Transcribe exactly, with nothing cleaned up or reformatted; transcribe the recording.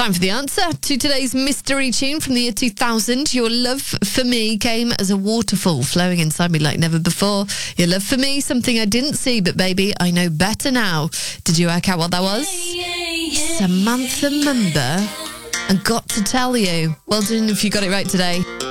Time for the answer to today's mystery tune from the year two thousand. Your love for me came as a waterfall flowing inside me like never before. Your love for me, something I didn't see, but baby, I know better now. Did you work out what that was? Samantha Mumba. And got to tell you. Well done if you got it right today.